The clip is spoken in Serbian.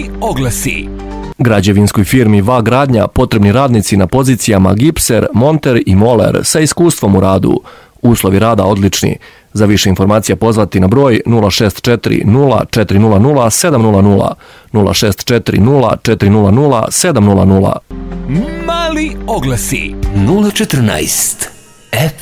Mali oglasi. Građevinskoj firmi VA Gradnja potrebni radnici na pozicijama gipser, monter i moler sa iskustvom u radu. Uslovi rada odlični. Za više informacija pozvati na broj 064 0400 700 064 0400 700. Mali oglasi. 014